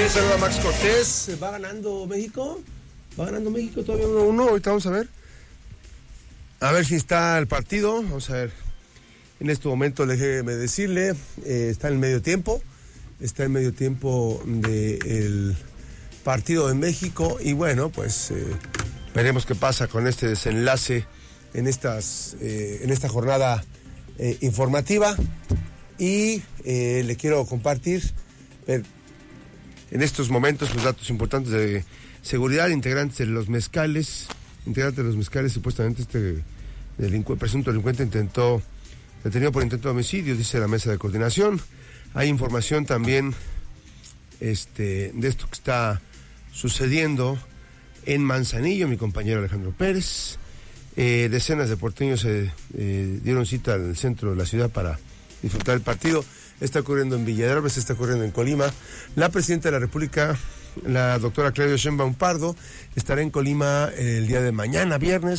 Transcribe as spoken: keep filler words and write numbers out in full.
Sí, saluda a Max Cortés. ¿Va ganando México? ¿Va ganando México todavía uno a uno? Ahorita vamos a ver. A ver si está el partido. Vamos a ver. En este momento, déjeme decirle, eh, está en el medio tiempo. Está en medio tiempo del partido en México. Y bueno, pues eh, veremos qué pasa con este desenlace en, estas, eh, en esta jornada eh, informativa. Y eh, le quiero compartir ver, en estos momentos los datos importantes de seguridad. Integrantes de los mezcales, integrantes de los mezcales, supuestamente este delincu- presunto delincuente intentó, detenido por intento de homicidio, dice la mesa de coordinación. Hay información también este, de esto que está sucediendo en Manzanillo, mi compañero Alejandro Pérez. Eh, decenas de porteños se eh, dieron cita al centro de la ciudad para disfrutar el partido. Está ocurriendo en Villa de Álvarez, está ocurriendo en Colima. La presidenta de la República, la doctora Claudia Sheinbaum Pardo, estará en Colima el día de mañana, viernes.